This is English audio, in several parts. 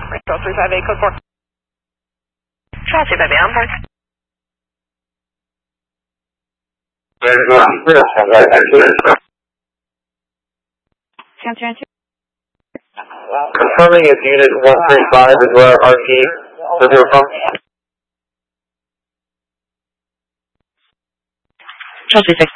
Control 358, code 4. Traffic, baby, I'm fine. Confirming it's unit 135 is where RT is here from. Chelsea 6.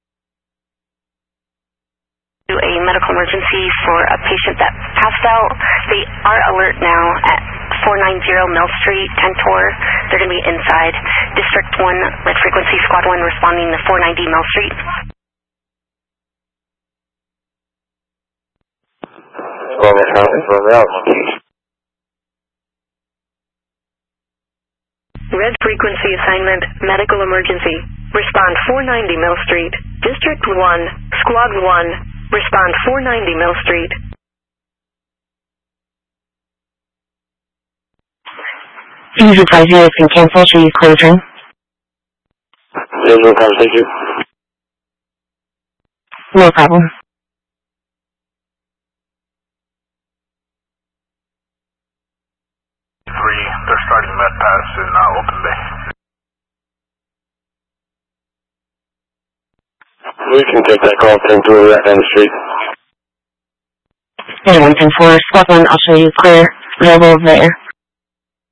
Do a medical emergency for a patient that passed out. They are alert now at 490 Mill Street, Tentor. They're going to be inside. District 1, red frequency, squad 1 responding to 490 Mill Street. Red frequency assignment, medical emergency. Respond 490 Mill Street. District 1, squad 1, respond 490 Mill Street. Please advise you if you can cancel, should you close room? Yeah, no problem, thank you. No problem. They're starting Met Pass in Open Bay. We can take that call 10-2 right down the street. Hey, 110-4, squad 1, I'll show you clear, available there.